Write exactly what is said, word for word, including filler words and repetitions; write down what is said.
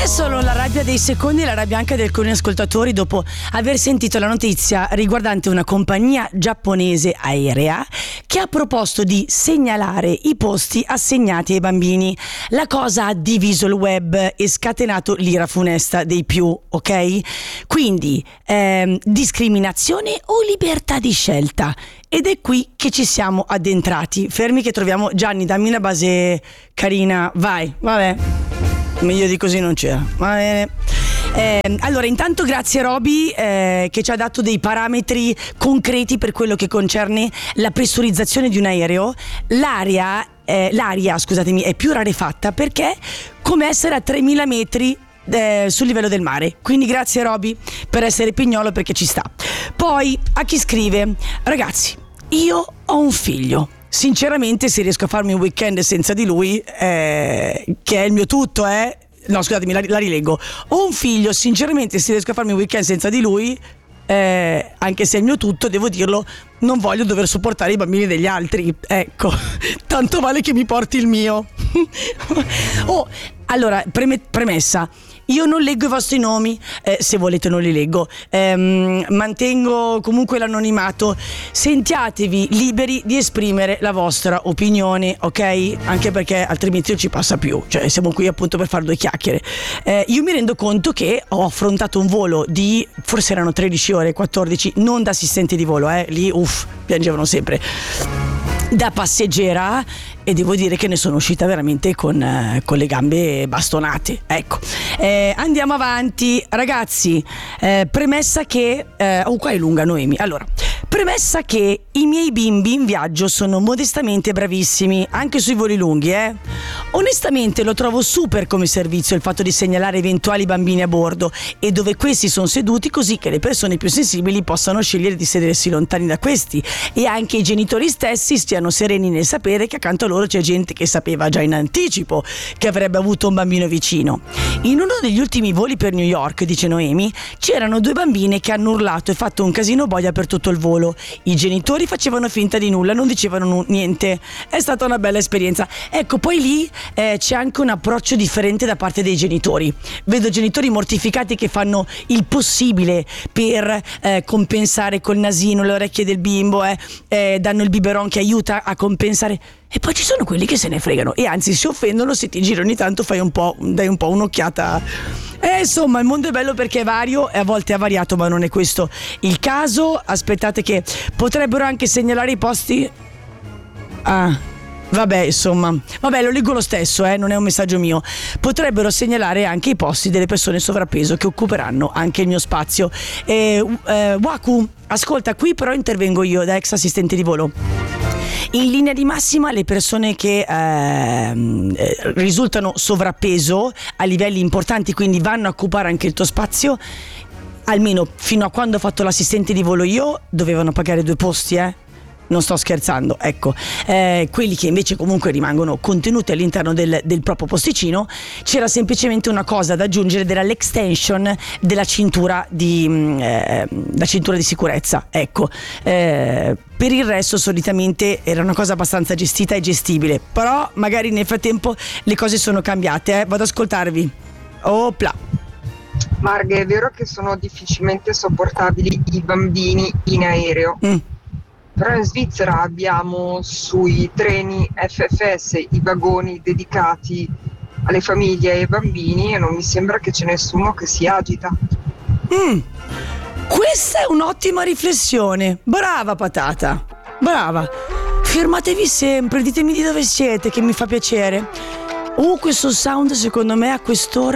è solo la rabbia dei secondi e la rabbia anche di alcuni ascoltatori dopo aver sentito la notizia riguardante una compagnia giapponese aerea che ha proposto di segnalare i posti assegnati ai bambini. La cosa ha diviso il web e scatenato l'ira funesta dei più, ok? Quindi ehm, discriminazione o libertà di scelta? Ed è qui che ci siamo addentrati. Fermi che troviamo Gianni, dammi una base carina, vai, vabbè. Meglio di così non c'era. Va bene. Eh, allora, intanto grazie Roby eh, che ci ha dato dei parametri concreti per quello che concerne la pressurizzazione di un aereo. L'aria, eh, l'aria, scusatemi, è più rarefatta perché come essere a tremila metri eh, sul livello del mare. Quindi grazie Roby per essere pignolo, perché ci sta. Poi a chi scrive: ragazzi, io ho un figlio. Sinceramente, se riesco a farmi un weekend senza di lui, eh, che è il mio tutto, eh. No, scusatemi, la, la rileggo. Ho un figlio, sinceramente, se riesco a farmi un weekend senza di lui, eh, anche se è il mio tutto, devo dirlo, non voglio dover sopportare i bambini degli altri. Ecco, tanto vale che mi porti il mio. Oh, allora, preme- premessa. Io non leggo i vostri nomi, eh, se volete non li leggo, ehm, mantengo comunque l'anonimato. Sentiatevi liberi di esprimere la vostra opinione, ok? Anche perché altrimenti non ci passa più, cioè siamo qui appunto per fare due chiacchiere. eh, Io mi rendo conto che ho affrontato un volo di, forse erano tredici ore, quattordici, non da assistente di volo, eh, lì uff, piangevano sempre, da passeggera, e devo dire che ne sono uscita veramente con, eh, con le gambe bastonate. Ecco, eh, andiamo avanti ragazzi. eh, Premessa che eh, oh, qua è lunga Noemi. Allora, premessa che i miei bimbi in viaggio sono modestamente bravissimi anche sui voli lunghi, eh. Onestamente lo trovo super come servizio il fatto di segnalare eventuali bambini a bordo e dove questi sono seduti, così che le persone più sensibili possano scegliere di sedersi lontani da questi e anche i genitori stessi stiano sereni nel sapere che accanto a loro c'è gente che sapeva già in anticipo che avrebbe avuto un bambino vicino. In uno degli ultimi voli per New York, dice Noemi, c'erano due bambine che hanno urlato e fatto un casino boia per tutto il volo. I genitori facevano finta di nulla, non dicevano nu- niente. È stata una bella esperienza. Ecco, poi lì eh, c'è anche un approccio differente da parte dei genitori. Vedo genitori mortificati che fanno il possibile per eh, compensare col nasino le orecchie del bimbo, eh, eh, danno il biberon che aiuta a compensare. E poi ci sono quelli che se ne fregano e anzi si offendono se ti giri ogni tanto, fai un po', dai un po' un'occhiata. E insomma, il mondo è bello perché è vario e a volte è variato, ma non è questo il caso. Aspettate che potrebbero anche segnalare i posti. Ah, vabbè, insomma, vabbè, lo leggo lo stesso, eh, non è un messaggio mio. Potrebbero segnalare anche i posti delle persone sovrappeso che occuperanno anche il mio spazio. E, eh, Waku, ascolta, qui però intervengo io da ex assistente di volo. In linea di massima le persone che eh, risultano sovrappeso a livelli importanti, quindi vanno a occupare anche il tuo spazio, almeno fino a quando ho fatto l'assistente di volo io, dovevano pagare due posti, eh. Non sto scherzando, ecco. Eh, quelli che invece comunque rimangono contenuti all'interno del, del proprio posticino, c'era semplicemente una cosa da aggiungere, era l'extension della cintura di, eh, la cintura di sicurezza, ecco. Eh, per il resto solitamente era una cosa abbastanza gestita e gestibile, però magari nel frattempo le cose sono cambiate, eh. Vado ad ascoltarvi. Opla. Marghe, è vero che sono difficilmente sopportabili i bambini in aereo. Mm. Però in Svizzera abbiamo sui treni F F S i vagoni dedicati alle famiglie e ai bambini e non mi sembra che c'è nessuno che si agita. Mm. Questa è un'ottima riflessione. Brava patata, brava. Fermatevi sempre, ditemi di dove siete che mi fa piacere. Oh, questo sound secondo me a quest'ora